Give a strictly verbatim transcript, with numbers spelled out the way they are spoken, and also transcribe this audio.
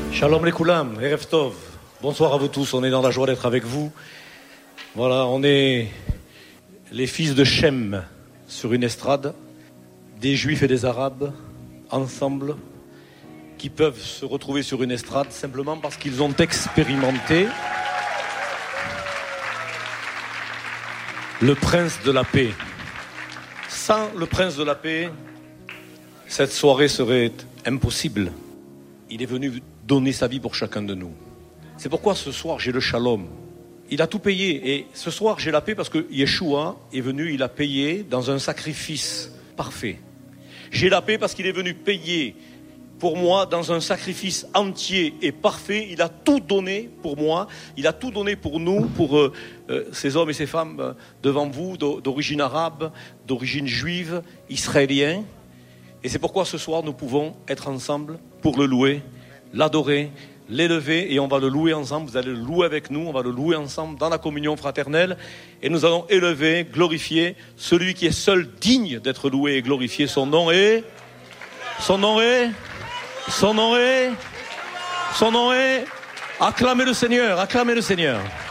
Shalom les Koulam, Erev Tov. Bonsoir à vous tous, on est dans la joie d'être avec vous. Voilà, on est les fils de Shem sur une estrade, des Juifs et des Arabes, ensemble, qui peuvent se retrouver sur une estrade simplement parce qu'ils ont expérimenté le prince de la paix. Sans le prince de la paix, cette soirée serait impossible. Il est venu donner sa vie pour chacun de nous. C'est pourquoi ce soir j'ai le shalom. Il a tout payé et ce soir j'ai la paix parce que Yeshua est venu, il a payé dans un sacrifice parfait. J'ai la paix parce qu'il est venu payer pour moi dans un sacrifice entier et parfait. Il a tout donné pour moi, il a tout donné pour nous, pour euh, euh, ces hommes et ces femmes euh, devant vous, d'origine arabe, d'origine juive, israélien. Et c'est pourquoi ce soir nous pouvons être ensemble pour le louer, l'adorer, l'élever, et on va le louer ensemble. Vous allez le louer avec nous, on va le louer ensemble dans la communion fraternelle, et nous allons élever, glorifier celui qui est seul digne d'être loué et glorifié. Son nom est, son nom est, son nom est, son nom est, acclamez le Seigneur, acclamez le Seigneur.